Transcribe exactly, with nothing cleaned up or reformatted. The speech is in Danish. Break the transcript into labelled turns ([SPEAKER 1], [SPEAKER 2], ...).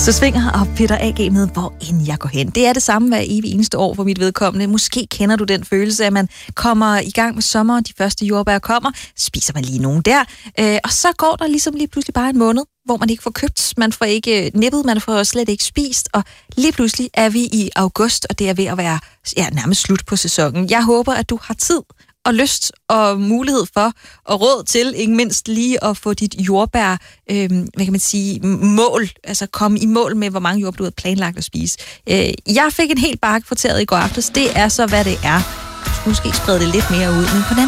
[SPEAKER 1] Så svinger og Peter A G med, hvor end jeg går hen. Det er det samme hver evig eneste år for mit vedkommende. Måske kender du den følelse, at man kommer i gang med sommer, de første jordbær kommer, spiser man lige nogen der, øh, og så går der ligesom lige pludselig bare en måned, hvor man ikke får købt, man får ikke nippet, man får slet ikke spist, og lige pludselig er vi i august, og det er ved at være ja, nærmest slut på sæsonen. Jeg håber, at du har tid og lyst og mulighed for og råd til, ikke mindst lige at få dit jordbær, øh, hvad kan man sige, mål, altså komme i mål med, hvor mange jordbær du har planlagt at spise. Øh, jeg fik en helt bakke fortæret i går aftes. Det er så, hvad det er. Du skulle måske sprede det lidt mere ud, men på den